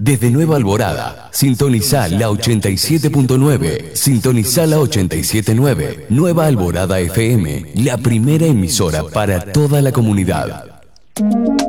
Desde Nueva Alborada, sintonizá la 87.9, sintonizá la 87.9, Nueva Alborada FM, la primera emisora para toda la comunidad.